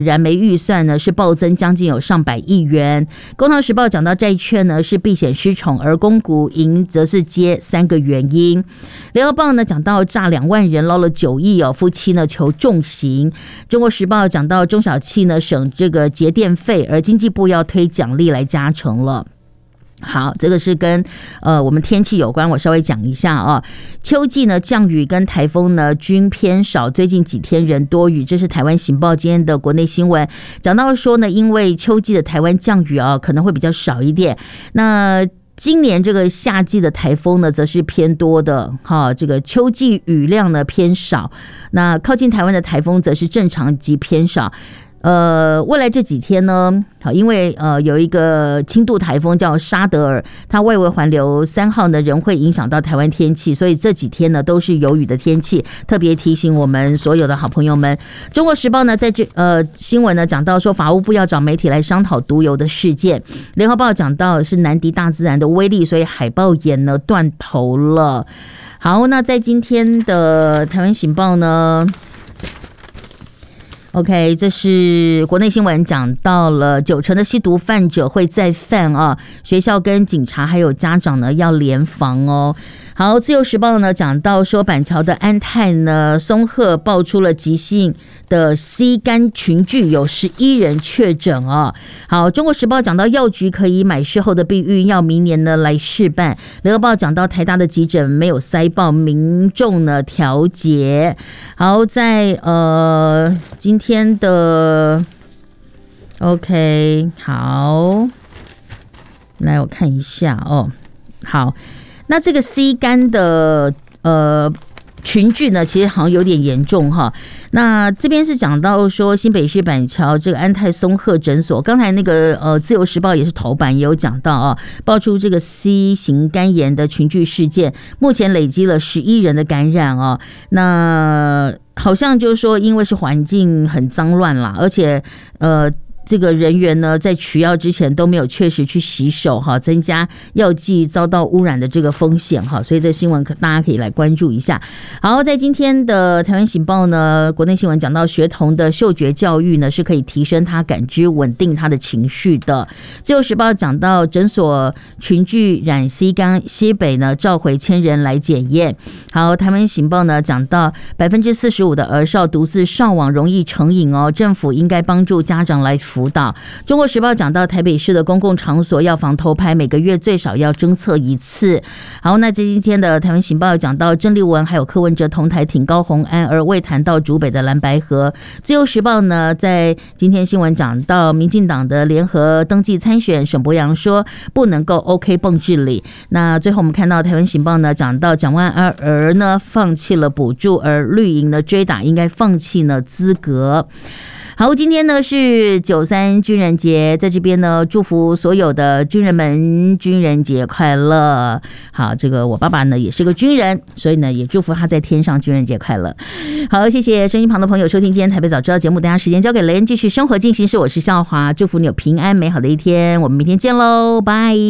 燃煤预算呢是暴增将近有上百亿元。工商时报讲到债券呢是避险失宠，而公股银则是接3个原因。联合报呢讲到诈2万人捞了9亿夫妻呢求重刑。中国时报讲到中小企呢省这个节电费，而经济部要推奖励来加成了。好，这个是跟我们天气有关，我稍微讲一下啊。秋季呢降雨跟台风呢均偏少，最近几天仍多雨，这是台湾行报今天的国内新闻。讲到说呢，因为秋季的台湾降雨可能会比较少一点，那今年这个夏季的台风呢则是偏多的这个秋季雨量呢偏少，那靠近台湾的台风则是正常及偏少。未来这几天呢，因为有一个轻度台风叫沙德尔，它外围环流3号呢仍会影响到台湾天气，所以这几天呢都是有雨的天气，特别提醒我们所有的好朋友们。中国时报呢在新闻呢讲到说，法务部要找媒体来商讨毒油的事件。联合报讲到是难敌大自然的威力，所以海豹岩呢断头了。好，那在今天的台湾行报呢OK， 这是国内新闻，讲到了90%的吸毒犯者会再犯学校跟警察还有家长呢要联防哦。好，自由时报呢讲到说，板桥的安泰呢松鹤爆出了急性的 C 肝群聚，有11人确诊好，中国时报讲到药局可以买事后的避孕药，明年呢来试办。联合报讲到台大的急诊没有塞爆，民众呢调节。好，在今天的 OK， 好，来我看一下好。那这个 C 肝的群聚呢，其实好像有点严重那这边是讲到说新北市板桥这个安泰松鹤诊所，刚才那个自由时报也是头版也有讲到爆出这个 C 型肝炎的群聚事件，目前累积了11人的感染那好像就是说因为是环境很脏乱啦，而且这个人员呢在取药之前都没有确实去洗手增加药剂遭到污染的这个风险所以这新闻大家可以来关注一下。好，在今天的台湾行报呢，国内新闻讲到学童的嗅觉教育呢是可以提升他感知，稳定他的情绪的。自由时报讲到诊所群聚染 C 肝，西北呢召回1000人来检验。好，台湾行报呢讲到45%的儿少独自上网容易成瘾政府应该帮助家长来辅导。中国时报讲到台北市的公共场所要防偷拍，每个月最少要侦测1次。好，那这今天的台湾行报讲到郑丽文还有柯文哲同台挺高虹安，而未谈到竹北的蓝白合。自由时报呢在今天新闻讲到民进党的联合登记参选，沈伯洋说不能够 OK 蹦治理。那最后我们看到台湾行报呢讲到蒋万安儿呢放弃了补助，而绿营呢追打应该放弃呢资格。好，今天呢是93军人节，在这边呢祝福所有的军人们军人节快乐。好，这个我爸爸呢也是个军人，所以呢也祝福他在天上军人节快乐。好，谢谢收音旁的朋友收听今天台北早知道节目，大家时间交给雷恩继续生活进行式，我是笑华，祝福你有平安美好的一天，我们明天见喽，拜。